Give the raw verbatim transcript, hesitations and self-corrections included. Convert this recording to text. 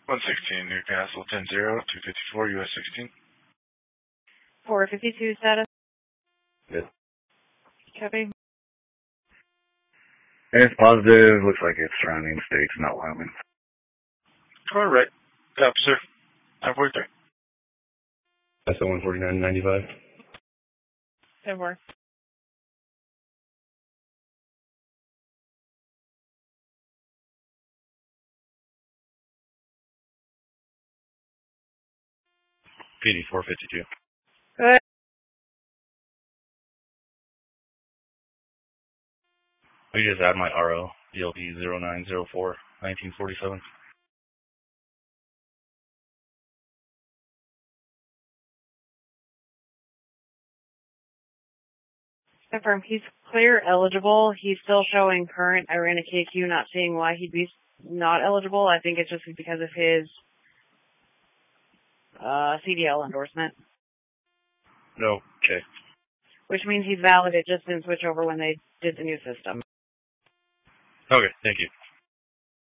one sixteen Newcastle, ten zero, two fifty-four, U S sixteen. four fifty-two status. Good. Copy. It's positive. Looks like it's surrounding states, not Wyoming. Correct. Copy, sir. nine forty-three. S O one forty-nine ninety-five. ten four. P D four fifty-two. Good. Will you just add my R O, D L P zero nine zero four, nineteen forty-seven? Confirm. He's clear eligible. He's still showing current. I ran a K Q, not seeing why he'd be not eligible. I think it's just because of his uh, C D L endorsement. No. Okay. Which means he's valid. It just didn't switch over when they did the new system. Okay, thank you.